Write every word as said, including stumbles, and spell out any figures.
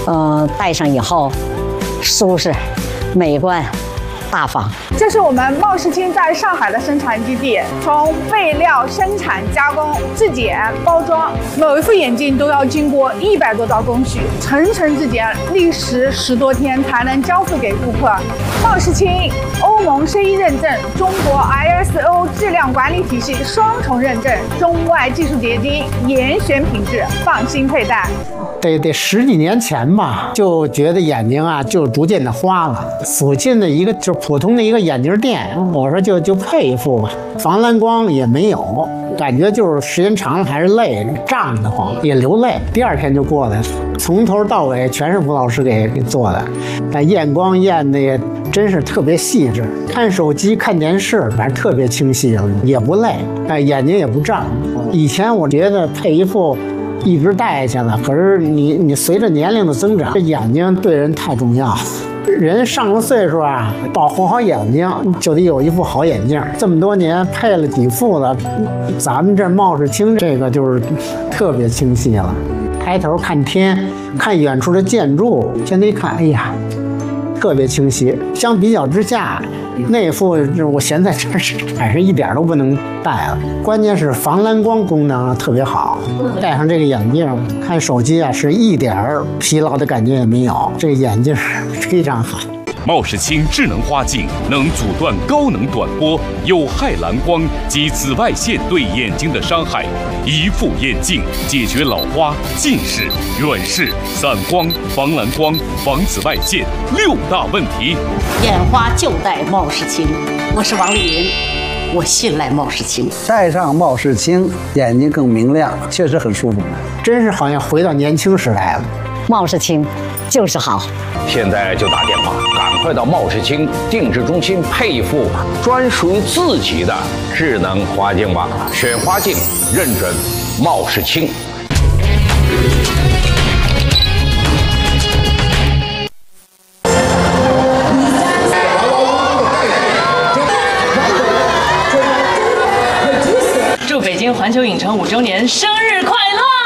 呃，戴上以后舒适、美观、大方。 这是我们茂世清在上海的生产基地，从备料、生产、加工、质检、包装，每一副眼镜都要经过一百多道工序，层层质检，历时十多天才能交付给顾客。茂世清欧盟 C 一认证，中国 I S O 质量管理体系双重认证，中外技术结晶，严选品质，放心佩戴。 得得十几年前吧，就觉得眼睛啊就逐渐的花了。附近的一个就是普通的一个眼镜店，我说就就配一副吧，防蓝光也没有，感觉就是时间长了还是累，胀得慌，也流泪。第二天就过来了，从头到尾全是吴老师给给做的，哎，验光验的也真是特别细致。看手机、看电视，反正特别清晰，也不累，哎，眼睛也不胀。以前我觉得配一副一直戴下去了，可是你你随着年龄的增长，这眼睛对人太重要。人上了岁数啊，保护好眼睛就得有一副好眼镜。这么多年配了几副了，咱们这茂世清这个就是特别清晰了。抬头看天，看远处的建筑，现在一看，哎呀，特别清晰。相比较之下，那副我现在真是还是一点都不能戴了。关键是防蓝光功能特别好，戴上这个眼镜看手机啊，是一点疲劳的感觉也没有。这个眼镜非常好。 茂世清智能花镜能阻断高能短波、有害蓝光及紫外线对眼睛的伤害，一副眼镜解决老花、近视、远视、散光、防蓝光、防紫外线六大问题。 眼花就戴茂世清，我是王丽云，我信赖茂世清。 戴上茂世清，眼睛更明亮，确实很舒服， 真是好像回到年轻时代了。 茂世清就是好。 现在就打电话，赶快到茂世清定制中心配一副专属于自己的智能花镜吧。选花镜认准茂世清。 祝北京环球影城五周年生日快乐！